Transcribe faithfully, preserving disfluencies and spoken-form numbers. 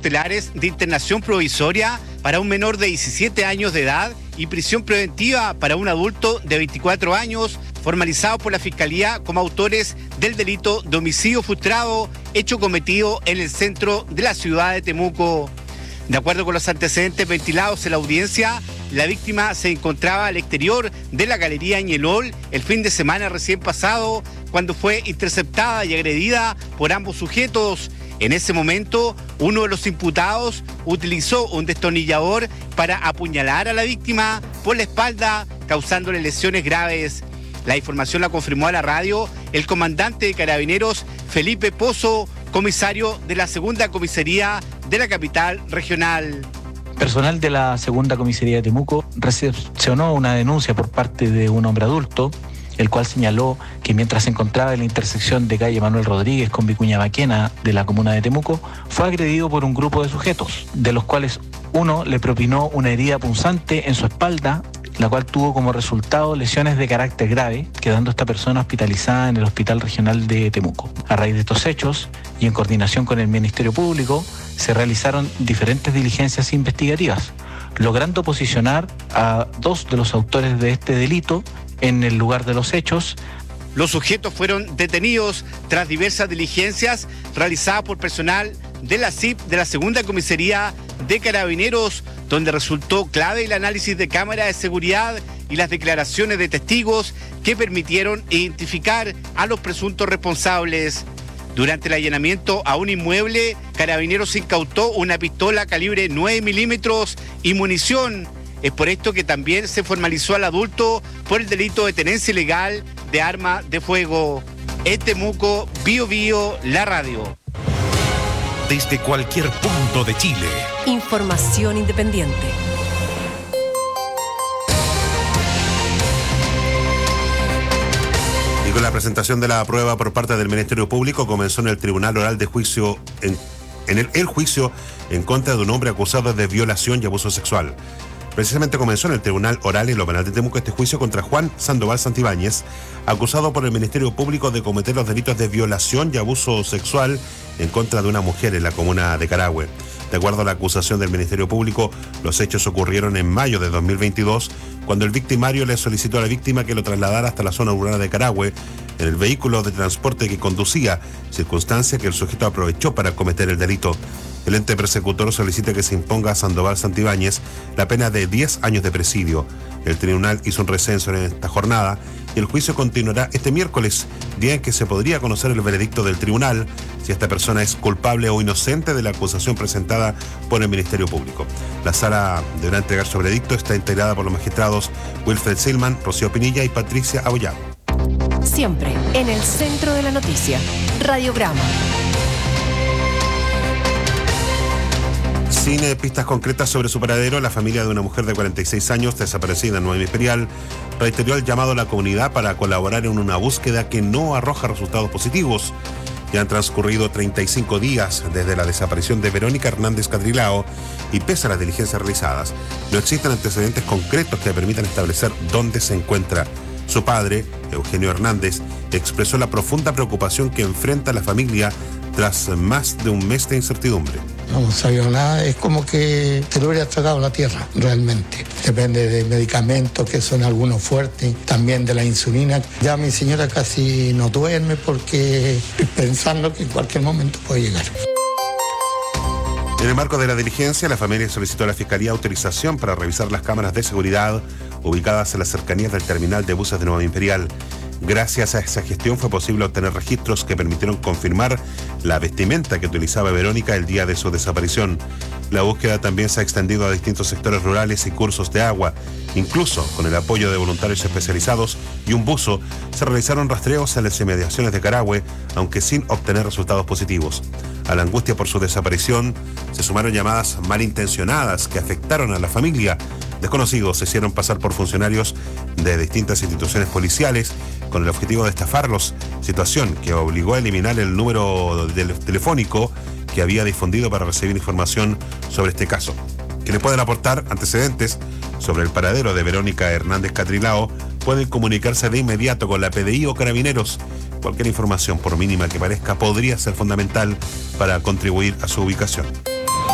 cautelares de internación provisoria para un menor de diecisiete años de edad y prisión preventiva para un adulto de veinticuatro años, formalizados por la Fiscalía como autores del delito de homicidio frustrado, hecho cometido en el centro de la ciudad de Temuco. De acuerdo con los antecedentes ventilados en la audiencia, la víctima se encontraba al exterior de la Galería Ñelol el fin de semana recién pasado, cuando fue interceptada y agredida por ambos sujetos. En ese momento, uno de los imputados utilizó un destornillador para apuñalar a la víctima por la espalda, causándole lesiones graves. La información la confirmó a la radio el comandante de Carabineros Felipe Pozo, comisario de la segunda comisaría de la capital regional. Personal de la segunda comisaría de Temuco recepcionó una denuncia por parte de un hombre adulto, el cual señaló que mientras se encontraba en la intersección de calle Manuel Rodríguez con Vicuña Maquena de la comuna de Temuco, fue agredido por un grupo de sujetos, de los cuales uno le propinó una herida punzante en su espalda, la cual tuvo como resultado lesiones de carácter grave, quedando esta persona hospitalizada en el Hospital Regional de Temuco. A raíz de estos hechos, y en coordinación con el Ministerio Público, se realizaron diferentes diligencias investigativas, logrando posicionar a dos de los autores de este delito en el lugar de los hechos. Los sujetos fueron detenidos tras diversas diligencias realizadas por personal de la C I P de la segunda comisaría de Carabineros, donde resultó clave el análisis de cámaras de seguridad y las declaraciones de testigos que permitieron identificar a los presuntos responsables. Durante el allanamiento a un inmueble, Carabineros incautó una pistola calibre nueve milímetros y munición. Es por esto que también se formalizó al adulto por el delito de tenencia ilegal de arma de fuego. En Temuco, Bio Bio, la radio. Desde cualquier punto de Chile. Información independiente. Y con la presentación de la prueba por parte del Ministerio Público, comenzó en el Tribunal Oral de Juicio, en, en el, el juicio en contra de un hombre acusado de violación y abuso sexual. Precisamente comenzó en el Tribunal Oral en lo penal de Temuco este juicio contra Juan Sandoval Santibáñez, acusado por el Ministerio Público de cometer los delitos de violación y abuso sexual en contra de una mujer en la comuna de Carahue. De acuerdo a la acusación del Ministerio Público, los hechos ocurrieron en mayo de dos mil veintidós, cuando el victimario le solicitó a la víctima que lo trasladara hasta la zona urbana de Carahue en el vehículo de transporte que conducía, circunstancia que el sujeto aprovechó para cometer el delito. El ente persecutor solicita que se imponga a Sandoval Santibáñez la pena de diez años de presidio. El tribunal hizo un receso en esta jornada y el juicio continuará este miércoles, día en que se podría conocer el veredicto del tribunal si esta persona es culpable o inocente de la acusación presentada por el Ministerio Público. La sala deberá entregar su veredicto, está integrada por los magistrados Wilfred Silman, Rocío Pinilla y Patricia Abollado. Siempre en el centro de la noticia. Radiograma. Sin eh, pistas concretas sobre su paradero, la familia de una mujer de cuarenta y seis años desaparecida en Nueva Imperial reiteró el llamado a la comunidad para colaborar en una búsqueda que no arroja resultados positivos. Ya han transcurrido treinta y cinco días desde la desaparición de Verónica Hernández Catrilao y pese a las diligencias realizadas, no existen antecedentes concretos que permitan establecer dónde se encuentra. Su padre, Eugenio Hernández, expresó la profunda preocupación que enfrenta la familia tras más de un mes de incertidumbre. No hemos sabido nada, es como que se lo hubiera tragado la tierra, realmente. Depende de medicamentos, que son algunos fuertes, también de la insulina. Ya mi señora casi no duerme porque pensando que en cualquier momento puede llegar. En el marco de la diligencia, la familia solicitó a la Fiscalía autorización para revisar las cámaras de seguridad ubicadas en las cercanías del terminal de buses de Nueva Imperial. Gracias a esa gestión fue posible obtener registros que permitieron confirmar la vestimenta que utilizaba Verónica el día de su desaparición. La búsqueda también se ha extendido a distintos sectores rurales y cursos de agua. Incluso con el apoyo de voluntarios especializados y un buzo, se realizaron rastreos en las inmediaciones de Carahue, aunque sin obtener resultados positivos. A la angustia por su desaparición se sumaron llamadas malintencionadas que afectaron a la familia. Desconocidos se hicieron pasar por funcionarios de distintas instituciones policiales con el objetivo de estafarlos, situación que obligó a eliminar el número del telefónico que había difundido para recibir información sobre este caso. Que le pueden aportar antecedentes sobre el paradero de Verónica Hernández Catrilao, pueden comunicarse de inmediato con la P D I o Carabineros. Cualquier información, por mínima que parezca, podría ser fundamental para contribuir a su ubicación.